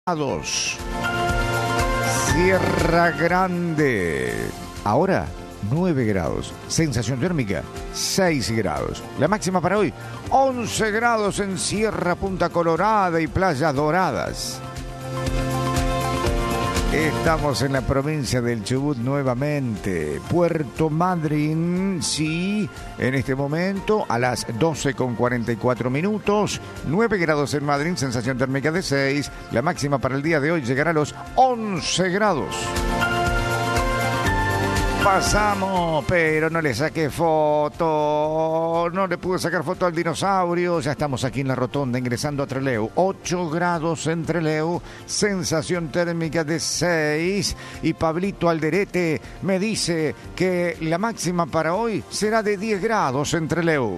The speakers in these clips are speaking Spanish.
Sierra Grande, ahora 9 grados, sensación térmica 6 grados, la máxima para hoy 11 grados en Sierra Punta Colorada y Playas Doradas. Estamos en la provincia del Chubut nuevamente. Puerto Madryn, sí, en este momento a las 12:44. 9 grados en Madryn, sensación térmica de 6. La máxima para el día de hoy llegará a los 11 grados. Pasamos, pero no le saqué foto. No le pude sacar foto al dinosaurio. Ya estamos aquí en la rotonda ingresando a Trelew. 8 grados en Trelew. Sensación térmica de 6. Y Pablito Alderete me dice que la máxima para hoy será de 10 grados en Trelew.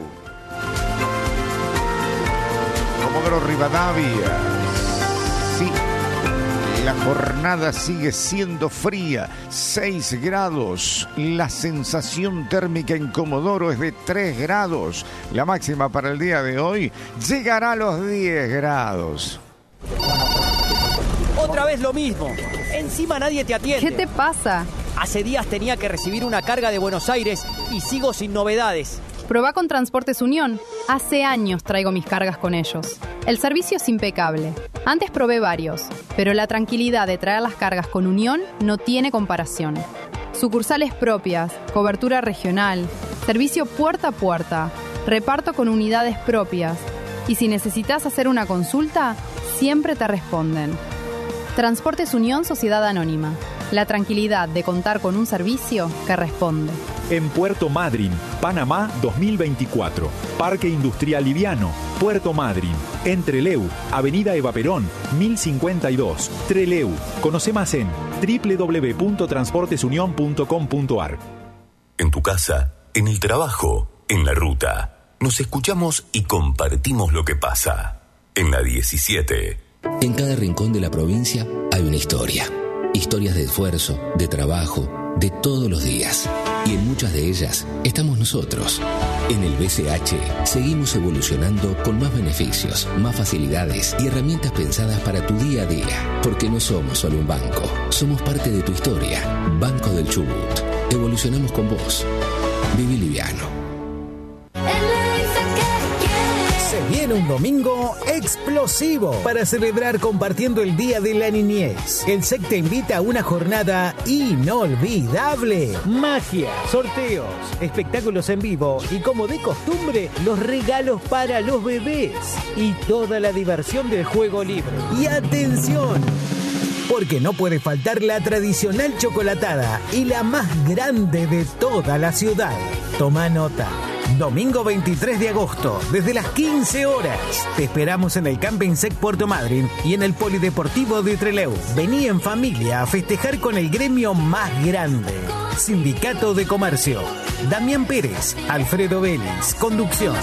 Comodoro Rivadavia. Sí. La jornada sigue siendo fría, 6 grados. La sensación térmica en Comodoro es de 3 grados. La máxima para el día de hoy llegará a los 10 grados. Otra vez lo mismo. Encima nadie te atiende. ¿Qué te pasa? Hace días tenía que recibir una carga de Buenos Aires y sigo sin novedades. Probá con Transportes Unión. Hace años traigo mis cargas con ellos. El servicio es impecable. Antes probé varios, pero la tranquilidad de traer las cargas con Unión no tiene comparación. Sucursales propias, cobertura regional, servicio puerta a puerta, reparto con unidades propias. Y si necesitas hacer una consulta, siempre te responden. Transportes Unión Sociedad Anónima. La tranquilidad de contar con un servicio que responde. En Puerto Madryn, Panamá 2024. Parque Industrial Liviano, Puerto Madryn. En Trelew, Avenida Eva Perón, 1052. Trelew. Conoce más en www.transportesunion.com.ar. En tu casa, en el trabajo, en la ruta. Nos escuchamos y compartimos lo que pasa. En la 17. En cada rincón de la provincia hay una historia. Historias de esfuerzo, de trabajo, de todos los días. Y en muchas de ellas estamos nosotros. En el BCH seguimos evolucionando con más beneficios, más facilidades y herramientas pensadas para tu día a día. Porque no somos solo un banco, somos parte de tu historia. Banco del Chubut. Evolucionamos con vos. Viví liviano. Se viene un domingo explosivo para celebrar compartiendo el Día de la Niñez. El SEC te invita a una jornada inolvidable. Magia, sorteos, espectáculos en vivo y, como de costumbre, los regalos para los bebés y toda la diversión del juego libre. Y atención, porque no puede faltar la tradicional chocolatada y la más grande de toda la ciudad. Toma nota. Domingo 23 de agosto, desde las 15 horas. Te esperamos en el Camping SEC Puerto Madryn y en el Polideportivo de Trelew. Vení en familia a festejar con el gremio más grande. Sindicato de Comercio. Damián Pérez, Alfredo Vélez, conducción.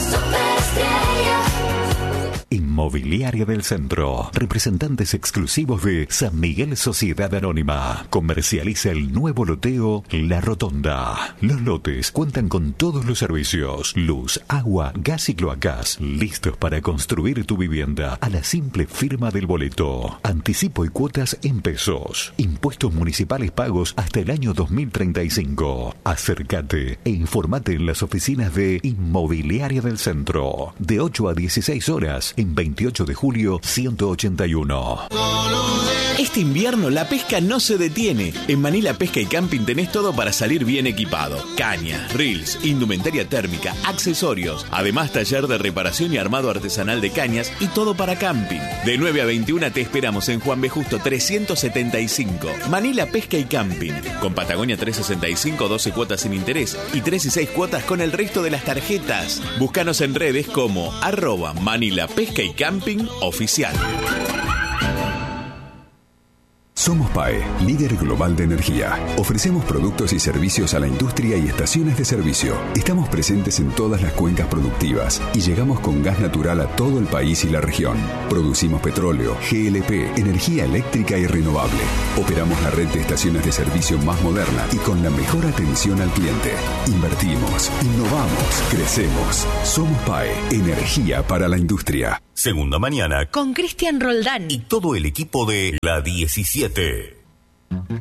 Inmobiliaria del Centro. Representantes exclusivos de San Miguel Sociedad Anónima. Comercializa el nuevo loteo La Rotonda. Los lotes cuentan con todos los servicios: luz, agua, gas y cloacas. Listos para construir tu vivienda a la simple firma del boleto. Anticipo y cuotas en pesos. Impuestos municipales pagos hasta el año 2035. Acércate e informate en las oficinas de Inmobiliaria del Centro. De 8 a 16 horas. En 28 de julio, 181. Este invierno la pesca no se detiene. En Manila Pesca y Camping tenés todo para salir bien equipado. Cañas, reels, indumentaria térmica, accesorios. Además, taller de reparación y armado artesanal de cañas y todo para camping. De 9 a 21 te esperamos en Juan B. Justo 375. Manila Pesca y Camping. Con Patagonia 365, 12 cuotas sin interés y 3 y 6 cuotas con el resto de las tarjetas. Búscanos en redes como @Manila Pesca y Camping Oficial. Somos PAE, líder global de energía. Ofrecemos productos y servicios a la industria y estaciones de servicio. Estamos presentes en todas las cuencas productivas y llegamos con gas natural a todo el país y la región. Producimos petróleo, GLP, energía eléctrica y renovable. Operamos la red de estaciones de servicio más moderna y con la mejor atención al cliente. Invertimos, innovamos, crecemos. Somos PAE, energía para la industria. Segunda mañana con Cristian Roldán y todo el equipo de La 17.